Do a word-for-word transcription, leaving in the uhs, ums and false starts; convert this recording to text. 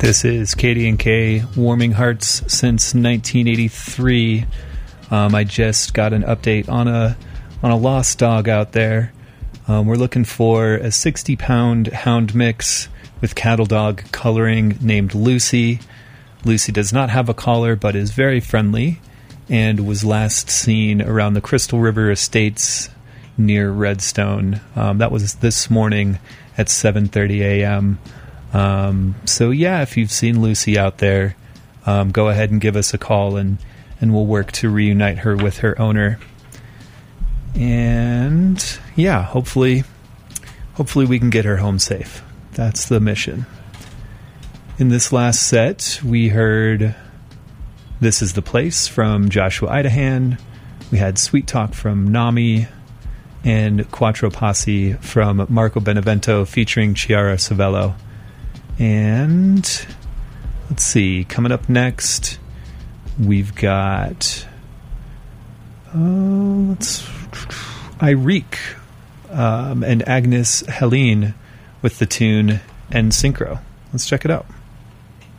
This is Katie and Kay, warming hearts since nineteen eighty-three. Um, I just got an update on a on a lost dog out there. Um, we're looking for a sixty-pound hound mix with cattle dog coloring named Lucy. Lucy does not have a collar, but is very friendly, and was last seen around the Crystal River Estates near Redstone. Um, that was this morning at seven thirty a.m. Um, so yeah, if you've seen Lucy out there, um, go ahead and give us a call, and, and we'll work to reunite her with her owner. And yeah, hopefully, hopefully we can get her home safe. That's the mission. In this last set, we heard This Is the Place from Joshua Idahan. We had Sweet Talk from Nami, and Quattro Posse from Marco Benevento featuring Chiara Savello. And let's see, coming up next, we've got uh, let's Irique um, and Agnes Helene with the tune En Synchro. Let's check it out.